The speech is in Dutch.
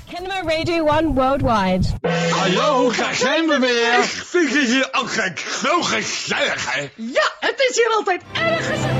Kennemer Radio 1 Worldwide. Hallo, daar zijn we weer. Ik vind het hier ook zo gezellig, hè? Ja, het is hier altijd erg gezellig.